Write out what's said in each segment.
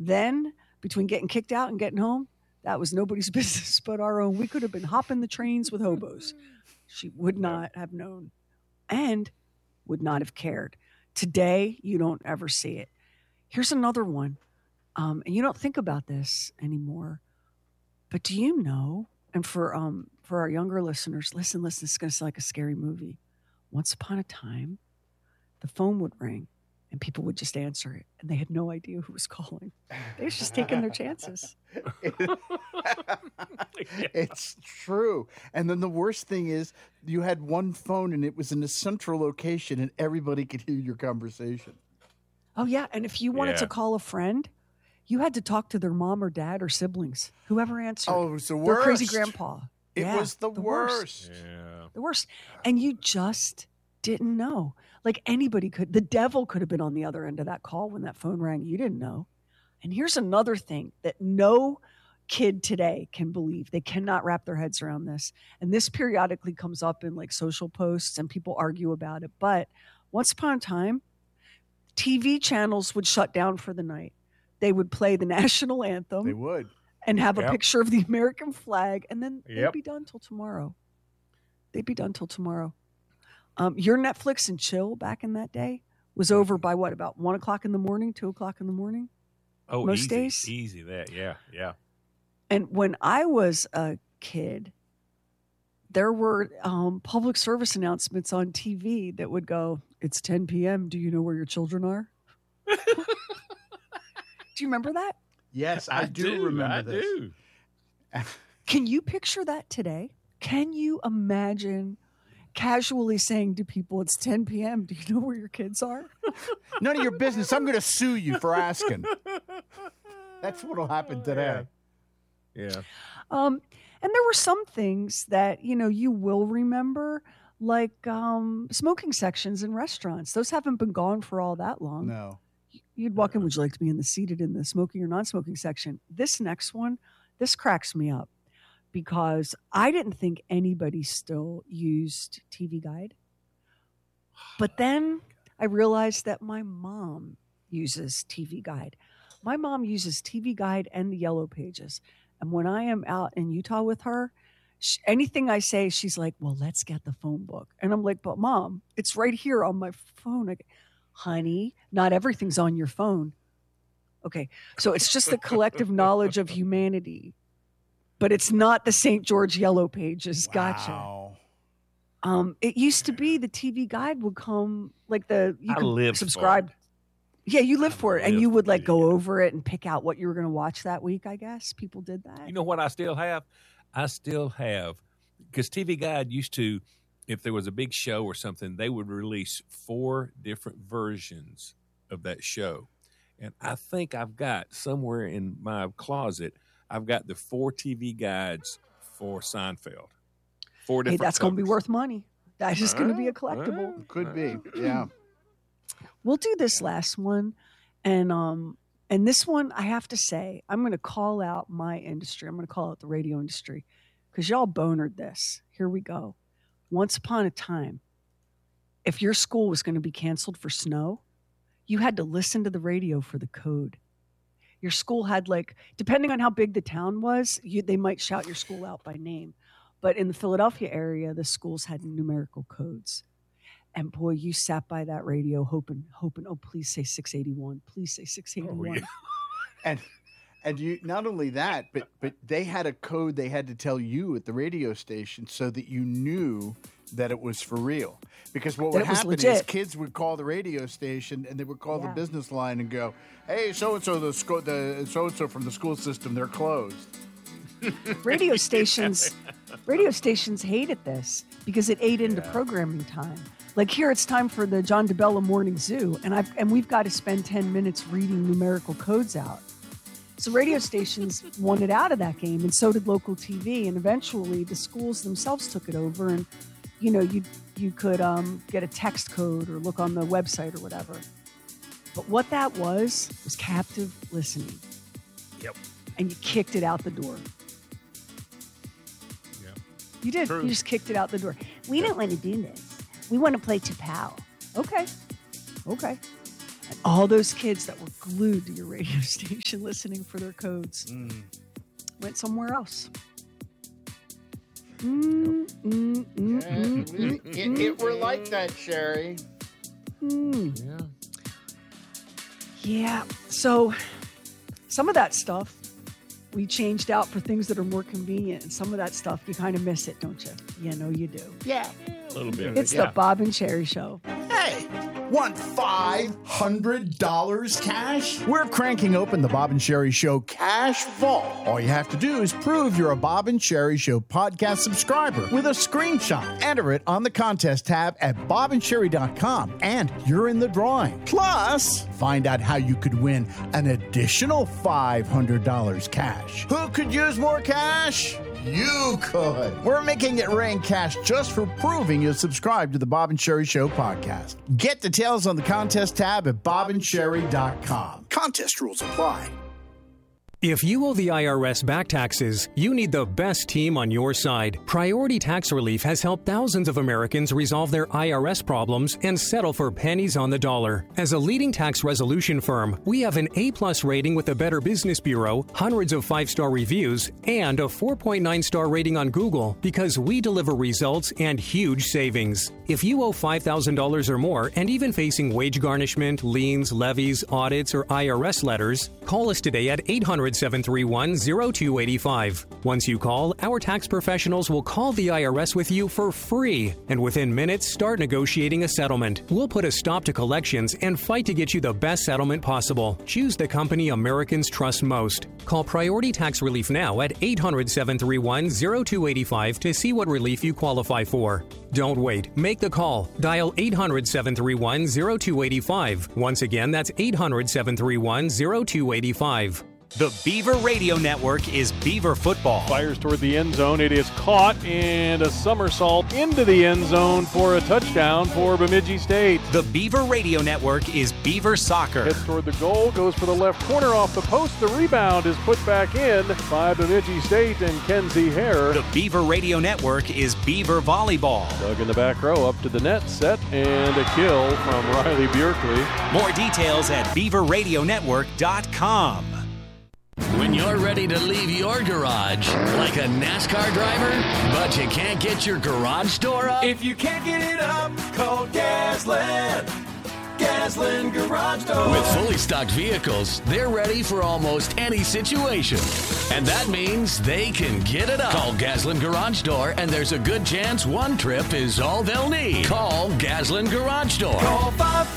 Then, between getting kicked out and getting home, that was nobody's business but our own. We could have been hopping the trains with hobos. She would not have known and would not have cared. Today, you don't ever see it. Here's another one. And you don't think about this anymore. But do you know, and for our younger listeners, listen, this is going to sound like a scary movie. Once upon a time, the phone would ring and people would just answer it, and they had no idea who was calling. They was just taking their chances. It's true. And then the worst thing is you had one phone and it was in a central location and everybody could hear your conversation. Oh, yeah. And if you wanted to call a friend, you had to talk to their mom or dad or siblings, whoever answered. Oh, it was the worst. Their crazy grandpa. It was the worst. Yeah. The worst. And you just didn't know. Like anybody could. The devil could have been on the other end of that call when that phone rang. You didn't know. And here's another thing that no kid today can believe. They cannot wrap their heads around this. And this periodically comes up in like social posts and people argue about it. But once upon a time, TV channels would shut down for the night. They would play the national anthem. They would. And have a picture of the American flag. And then they'd Yep. be done till tomorrow. They'd be done till tomorrow. Your Netflix and chill back in that day was over by what, about 1 o'clock in the morning, 2 o'clock in the morning? Oh, Most easy, days? easy that. Yeah. And when I was a kid, there were public service announcements on TV that would go, "It's 10 p.m. Do you know where your children are?" Do you remember that? Yes, I do remember this. Can you picture that today? Can you imagine casually saying to people, "It's 10 p.m. Do you know where your kids are?" None of your business. I'm going to sue you for asking. That's what will happen today. Yeah. And there were some things that, you will remember, like smoking sections in restaurants. Those haven't been gone for all that long. No. You'd walk in, would you like to be seated in the smoking or non-smoking section? This next one, this cracks me up because I didn't think anybody still used TV Guide. But then I realized that my mom uses TV Guide. My mom uses TV Guide and the Yellow Pages. And when I am out in Utah with her, anything I say, she's like, "Well, let's get the phone book." And I'm like, "But Mom, it's right here on my phone." "Honey, not everything's on your phone." Okay, so it's just the collective knowledge of humanity, but it's not the St. George Yellow Pages. Wow. Gotcha. It used to be the TV Guide would come like you could subscribe. Yeah, you lived for it, and you would go over it and pick out what you were going to watch that week. I guess people did that. You know what I still have? Because TV Guide used to, if there was a big show or something, they would release 4 different versions of that show. And I think I've got somewhere in my closet, I've got the 4 TV Guides for Seinfeld. 4 different that's going to be covers. worth money. That's just going to be a collectible. Could be. Yeah. We'll do this last one. And this one, I have to say, I'm going to call out my industry. I'm going to call out the radio industry because y'all bonered this. Here we go. Once upon a time, if your school was going to be canceled for snow, you had to listen to the radio for the code. Your school had depending on how big the town was, they might shout your school out by name. But in the Philadelphia area, the schools had numerical codes. And boy, you sat by that radio hoping, oh, please say 681. Please say 681. Oh, yeah. And you not only that, but they had a code they had to tell you at the radio station so that you knew that it was for real. Because what would happen is kids would call the radio station and they would call the business line and go, "Hey, so-and-so, the so-and-so from the school system, they're closed." Radio stations hated this because it ate into programming time. Like here, it's time for the John DeBella Morning Zoo, and we've got to spend 10 minutes reading numerical codes out. So radio stations wanted out of that game, and so did local TV. And eventually, the schools themselves took it over, and you could get a text code or look on the website or whatever. But what that was captive listening. Yep. And you kicked it out the door. Yep. You did. True. You just kicked it out the door. We don't want to do this. We want to play T'Pau. Okay. And all those kids that were glued to your radio station listening for their codes went somewhere else. We're like that, Sherry. Yeah. So some of that stuff we changed out for things that are more convenient, and some of that stuff you kind of miss it, don't you? Yeah, no, you do. Yeah, a little bit. It's the Bob and Sherry Show. Hey, want $500 cash? We're cranking open the Bob and Sherry Show Cash Vault. All you have to do is prove you're a Bob and Sherry Show podcast subscriber with a screenshot. Enter it on the contest tab at bobandsherry.com, and you're in the drawing. Plus, find out how you could win an additional $500 cash. Who could use more cash? You could. We're making it rain cash just for proving you subscribe to the Bob and Sherry Show podcast. Get details on the contest tab at bobandsherry.com. Contest rules apply. If you owe the IRS back taxes, you need the best team on your side. Priority Tax Relief has helped thousands of Americans resolve their IRS problems and settle for pennies on the dollar. As a leading tax resolution firm, we have an A+ rating with the Better Business Bureau, hundreds of 5-star reviews, and a 4.9-star rating on Google because we deliver results and huge savings. If you owe $5,000 or more and even facing wage garnishment, liens, levies, audits, or IRS letters, call us today at 800-731-0285. Once you call, our tax professionals will call the IRS with you for free, and within minutes, start negotiating a settlement. We'll put a stop to collections and fight to get you the best settlement possible. Choose the company Americans trust most. Call Priority Tax Relief now at 800-731-0285 to see what relief you qualify for. Don't wait. Make the call. Dial 800-731-0285. Once again, that's 800-731-0285. The Beaver Radio Network is Beaver football. Fires toward the end zone. It is caught, and a somersault into the end zone for a touchdown for Bemidji State. The Beaver Radio Network is Beaver soccer. Heads toward the goal, goes for the left corner off the post. The rebound is put back in by Bemidji State and Kenzie Hare. The Beaver Radio Network is Beaver volleyball. Dug in the back row, up to the net, set, and a kill from Riley Bjerkley. More details at beaverradionetwork.com. When you're ready to leave your garage like a NASCAR driver, but you can't get your garage door up? If you can't get it up, call Gasland. Gasland Garage Door. With fully stocked vehicles, they're ready for almost any situation. And that means they can get it up. Call Gasland Garage Door, and there's a good chance one trip is all they'll need. Call Gasland Garage Door. Call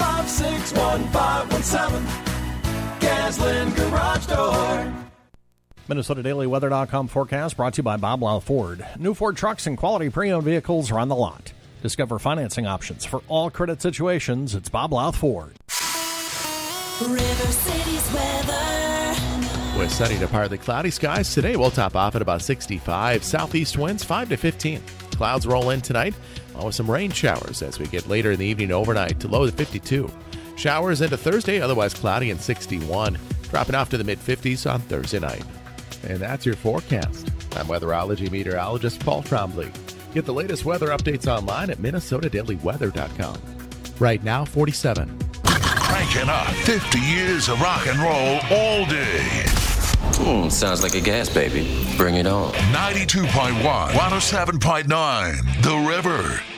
556-1517. Gasland Garage Door. MinnesotaDailyWeather.com forecast brought to you by Bob Blount Ford. New Ford trucks and quality pre-owned vehicles are on the lot. Discover financing options for all credit situations. It's Bob Blount Ford. River City's weather. With sunny to partly cloudy skies today, we'll top off at about 65. Southeast winds 5 to 15. Clouds roll in tonight, along with some rain showers as we get later in the evening overnight to low to 52. Showers into Thursday, otherwise cloudy and 61. Dropping off to the mid-50s on Thursday night. And that's your forecast. I'm weatherology meteorologist Paul Trombley. Get the latest weather updates online at MinnesotaDailyWeather.com. Right now, 47. Cranking up 50 years of rock and roll all day. Sounds like a gas baby. Bring it on. 92.1, 107.9, The River.